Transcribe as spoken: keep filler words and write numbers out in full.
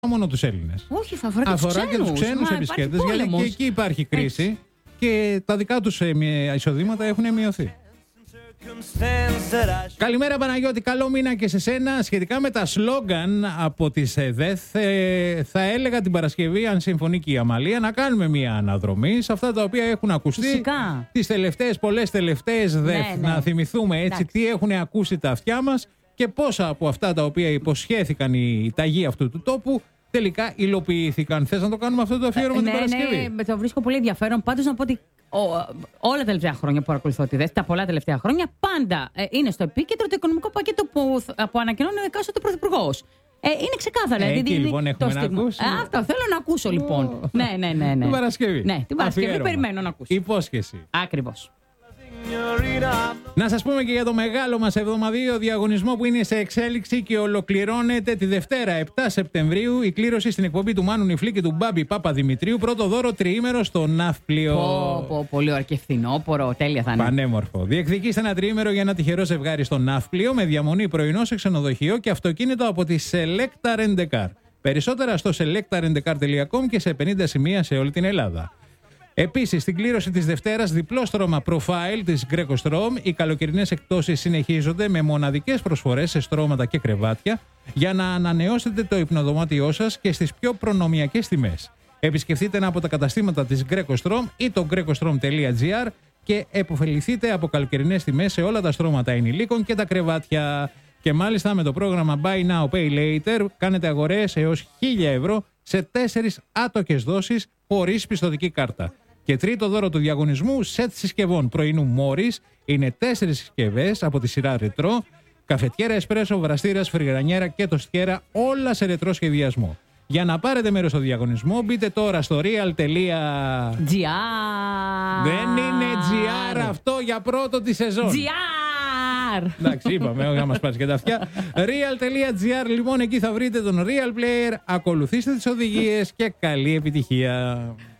μόνο τους Έλληνες. Όχι, θα αφορά, αφορά και τους ξένους επισκέπτες, γιατί και εκεί υπάρχει κρίση. Έτσι. Και τα δικά τους εισοδήματα έχουν μειωθεί. Καλημέρα Παναγιώτη, καλό μήνα και σε σένα. Σχετικά με τα σλόγγαν από τις ΕΔΕΘ, ε, θα έλεγα την Παρασκευή, αν συμφωνεί και η Αμαλία, να κάνουμε μια αναδρομή σε αυτά τα οποία έχουν ακουστεί. Φυσικά. Τις τελευταίες, πολλές τελευταίες ΔΕΘ, ναι, ναι. Να θυμηθούμε έτσι. Εντάξει. Τι έχουν ακούσει τα αυτιά μας και πόσα από αυτά τα οποία υποσχέθηκαν οι ταγοί αυτού του τόπου τελικά υλοποιήθηκαν. Θες να το κάνουμε αυτό το αφιέρωμα ε, την ναι, Παρασκευή? Ναι, το βρίσκω πολύ ενδιαφέρον. Πάντως να πω ότι ο, όλα τα τελευταία χρόνια που παρακολουθώ τη ΔΕΘ, τα πολλά τελευταία χρόνια, πάντα ε, είναι στο επίκεντρο το οικονομικό πακέτο που, που ανακοινώνει ο εκάστοτε πρωθυπουργός. Ε, είναι ξεκάθαρα. Ε, δηλαδή, λοιπόν, έχουμε να ακούσουμε. Ε, αυτό θέλω να ακούσω λοιπόν. Oh. ναι, ναι, ναι, ναι. Την Παρασκευή. Ναι, την Παρασκευή αφιέρωμα. Περιμένω να ακούσω. Υπόσχεση. Ακριβώς. Να σας πούμε και για το μεγάλο μας εβδομαδίο διαγωνισμό που είναι σε εξέλιξη και ολοκληρώνεται τη Δευτέρα επτά Σεπτεμβρίου η κλήρωση στην εκπομπή του Μάνου Νιφλή και του Μπάμπη Παπαδημητρίου. Πρώτο δώρο τριήμερο στο Ναύπλιο. Πω, πω, πολύ ωραία και φθινόπορο, τέλεια θα είναι. Πανέμορφο. Διεκδικήστε ένα τριήμερο για ένα τυχερό ζευγάρι στο Ναύπλιο με διαμονή πρωινό σε ξενοδοχείο και αυτοκίνητο από τη Selecta Rent-A-Car. Περισσότερα στο selecta rent a car τελεία com και σε πενήντα σημεία σε όλη την Ελλάδα. Επίσης, στην κλήρωση της Δευτέρας, διπλό στρώμα Profile της Greco Strom. Οι καλοκαιρινές εκπτώσεις συνεχίζονται με μοναδικές προσφορές σε στρώματα και κρεβάτια για να ανανεώσετε το υπνοδωμάτιό σας και στις πιο προνομιακές τιμές. Επισκεφτείτε ένα από τα καταστήματα της Greco Strom ή το greco strom τελεία gr και επωφεληθείτε από καλοκαιρινές τιμές σε όλα τα στρώματα ενηλίκων και τα κρεβάτια. Και μάλιστα με το πρόγραμμα Buy Now Pay Later κάνετε αγορές έως χίλια ευρώ σε τέσσερις άτοκες δόσεις χωρίς πιστωτική κάρτα. Και τρίτο δώρο του διαγωνισμού, σετ συσκευών πρωινού Morris. Είναι τέσσερις συσκευές από τη σειρά Retro, καφετιέρα, εσπρέσο, βραστήρας, φρυγρανιέρα και τοστιέρα, όλα σε ρετρό σχεδιασμό. Για να πάρετε μέρος στο διαγωνισμό, μπείτε τώρα στο real τελεία gr. Δεν είναι τζι αρ αυτό για πρώτο τη σεζόν. τζι αρ. Εντάξει, είπαμε, όχι να μας πας και τα αυτιά. real τελεία gr, λοιπόν, εκεί θα βρείτε τον Real Player. Ακολουθήστε τις οδηγίες και καλή επιτυχία.